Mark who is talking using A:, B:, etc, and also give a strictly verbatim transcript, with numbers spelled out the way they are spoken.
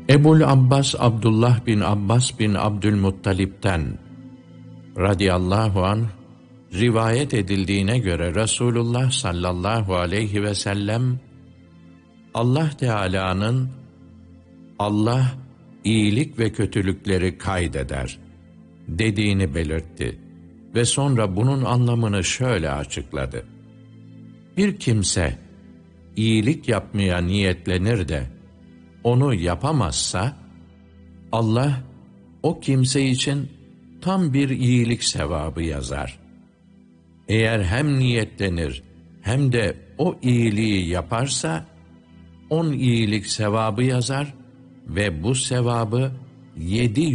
A: Ebul Abbas Abdullah bin Abbas bin Abdülmuttalip'ten radıyallahu anh rivayet edildiğine göre Resulullah sallallahu aleyhi ve sellem Allah Teala'nın Allah iyilik ve kötülükleri kaydeder dediğini belirtti ve sonra bunun anlamını şöyle açıkladı. Bir kimse iyilik yapmaya niyetlenir de onu yapamazsa, Allah o kimse için tam bir iyilik sevabı yazar. Eğer hem niyetlenir hem de o iyiliği yaparsa, on iyilik sevabı yazar ve bu sevabı yedi